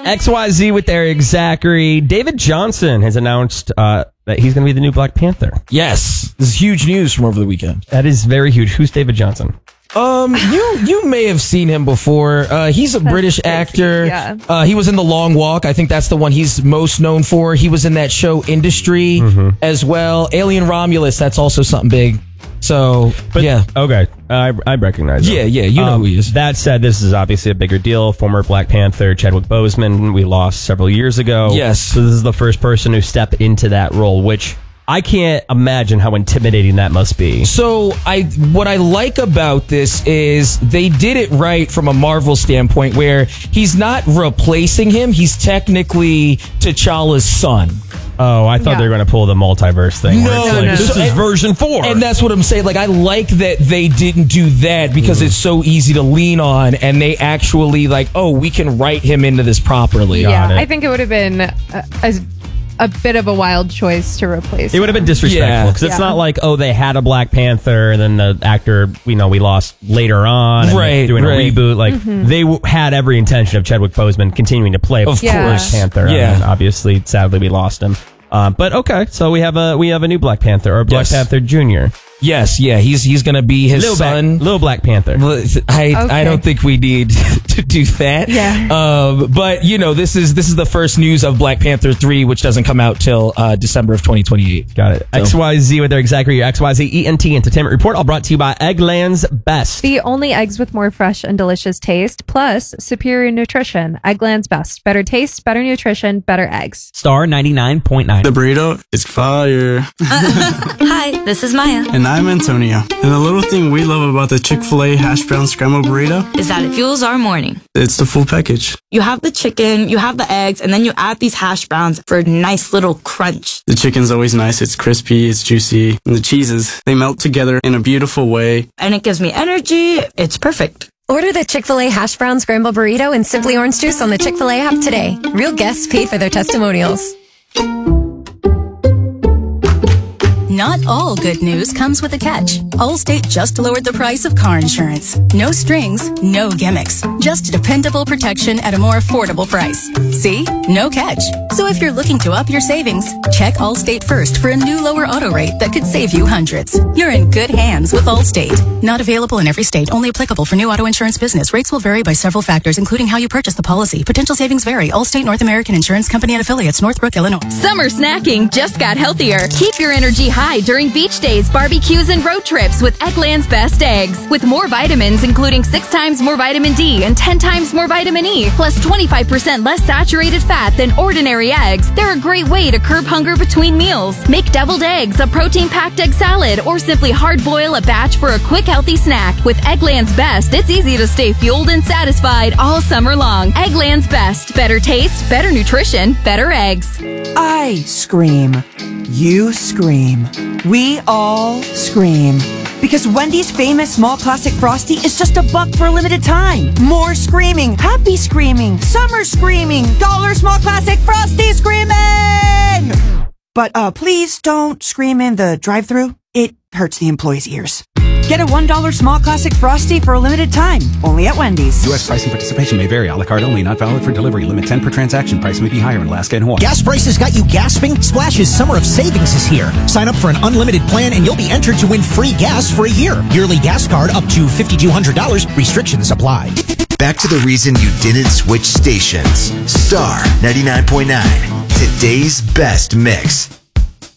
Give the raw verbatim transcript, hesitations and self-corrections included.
X Y Z with Eric Zachary. David Johnson has announced uh, that he's going to be the new Black Panther. Yes. This is huge news from over the weekend. That is very huge. Who's David Johnson? Um, you you may have seen him before. Uh, he's a That's British crazy. actor. Yeah. Uh, he was in The Long Walk. I think that's the one he's most known for. He was in that show Industry Mm-hmm. as well. Alien Romulus. That's also something big. So, But, yeah. Okay. I, I recognize him. Yeah, yeah, you know Um, who he is. That said, this is obviously a bigger deal. Former Black Panther Chadwick Boseman, we lost several years ago. Yes. So this is the first person who stepped into that role, which I can't imagine how intimidating that must be. So I, what I like about this is they did it right from a Marvel standpoint, where he's not replacing him; he's technically T'Challa's son. Oh, I thought Yeah. they were going to pull the multiverse thing. where No, it's like, no, this no. is version four. And that's what I'm saying. Like, I like that they didn't do that because it's so easy to lean on, and they actually like, oh, we can write him into this properly. Yeah, it. I think it would have been a, a, a bit of a wild choice to replace. It would have been disrespectful Yeah. because it's Yeah. not like, oh, they had a Black Panther and then the actor, you know, we lost later on. And Right, they're doing right. a reboot. Like, they w- had every intention of Chadwick Boseman continuing to play Of Yeah. Black course. Panther. Yeah. And obviously, sadly, we lost him. Um, but okay, so we have a we have a new Black Panther or Black Yes. Panther Junior Yes, yeah, he's he's gonna be his Little son. Black, Little Black Panther. I I Okay. don't think we need to do that. Yeah. Um, but you know, this is this is the first news of Black Panther three, which doesn't come out till uh, December of twenty twenty-eight. Got it. X Y Z with Eric Zachary, your X Y Z E N T Entertainment Report, all brought to you by Eggland's Best. The only eggs with more fresh and delicious taste, plus superior nutrition. Eggland's Best. Better taste, better nutrition, better eggs. Star ninety-nine point nine. The burrito is fire. Hi, this is Maya. And I'm Antonio. And the little thing we love about the Chick-fil-A hash brown scrambled burrito, Is that it fuels our morning. it's the full package. You have the chicken, you have the eggs, and then you add these hash browns for a nice little crunch. The chicken's always nice. It's crispy, it's juicy. And the cheeses, they melt together in a beautiful way. And it gives me energy. It's perfect. Order the Chick-fil-A Hash Brown Scramble Burrito and Simply Orange Juice on the Chick-fil-A app today. Real guests paid for their testimonials. Not all good news comes with a catch. Allstate just lowered the price of car insurance. No strings, no gimmicks. Just dependable protection at a more affordable price. See? No catch. So if you're looking to up your savings, check Allstate first for a new lower auto rate that could save you hundreds. You're in good hands with Allstate. Not available in every state. Only applicable for new auto insurance business. Rates will vary by several factors, including how you purchase the policy. Potential savings vary. Allstate North American Insurance Company and affiliates, Northbrook, Illinois. Summer snacking just got healthier. Keep your energy high during beach days, barbecues, and road trips with Eggland's Best Eggs. With more vitamins, including six times more vitamin D and ten times more vitamin E, plus twenty-five percent less saturated fat than ordinary eggs, they're a great way to curb hunger between meals. Make deviled eggs, a protein-packed egg salad, or simply hard-boil a batch for a quick, healthy snack. With Eggland's Best, it's easy to stay fueled and satisfied all summer long. Eggland's Best. Better taste, better nutrition, better eggs. I scream. You scream. We all scream. Because Wendy's famous small classic Frosty is just a buck for a limited time. More screaming, happy screaming, summer screaming, dollar small classic Frosty screaming! But uh, please don't scream in the drive-thru. It hurts the employees' ears. Get a one dollar small classic Frosty for a limited time, only at Wendy's. U S price and participation may vary. A la carte only, not valid for delivery. Limit ten per transaction. Price may be higher in Alaska and Hawaii. Gas prices got you gasping? Splash's Summer of Savings is here. Sign up for an unlimited plan and you'll be entered to win free gas for a year. Yearly gas card up to five thousand two hundred dollars. Restrictions apply. Back to the reason you didn't switch stations. Star ninety-nine point nine. Today's best mix.